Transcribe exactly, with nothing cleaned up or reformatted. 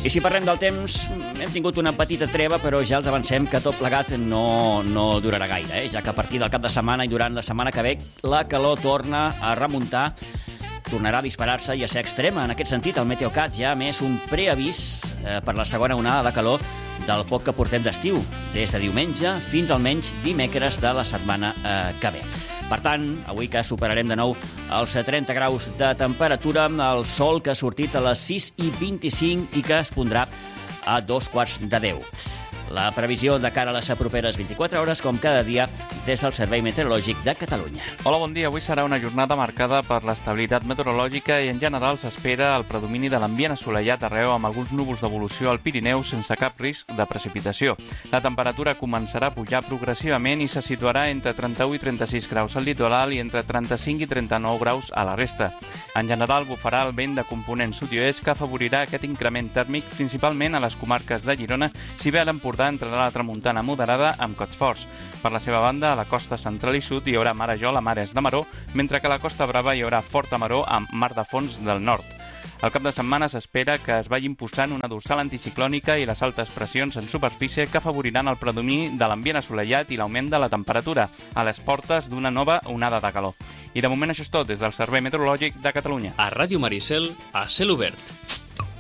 I si parlem del temps, hem tingut una petita treva, però ja els avancem que tot plegat no, no durarà gaire, eh? Ja que a partir del cap de setmana i durant la setmana que ve la calor torna a remuntar, tornarà a disparar-se i a ser extrema. En aquest sentit, el Meteocat ja ha emès un preavís eh, per la segona onada de calor del poc que portem d'estiu, des de diumenge fins almenys dimecres de la setmana eh, que ve. Per tant, avui que superarem de nou els trenta graus de temperatura, el sol que ha sortit a les sis i vint-i-cinc i que es pondrà a dos quarts de deu. La previsió de cara a les properes vint-i-quatre hores, com cada dia, des del Servei Meteorològic de Catalunya. Hola, bon dia. Avui serà una jornada marcada per l'estabilitat meteorològica i en general s'espera el predomini de l'ambient assolellat arreu amb alguns núvols d'evolució al Pirineu sense cap risc de precipitació. La temperatura començarà a pujar progressivament i se situarà entre trenta-u i trenta-sis graus al litoral i entre trenta-cinc i trenta-nou graus a la resta. En general, bufarà el vent de component sud-oest que afavorirà aquest increment tèrmic principalment a les comarques de Girona, si bé a l'Empordà entrarà la tramuntana moderada amb cots forts. Per la seva banda, a la costa central i sud hi haurà marejol a mares de maró, mentre que a la Costa Brava hi haurà forta maró amb mar de fons del nord. Al cap de setmana s'espera que es vagi impostant una dorsal anticiclònica i les altes pressions en superfície que afavoriran el predomini de l'ambient assolellat i l'augment de la temperatura a les portes d'una nova onada de calor. I de moment això és tot des del Servei Meteorològic de Catalunya. A Ràdio Maricel, a cel obert.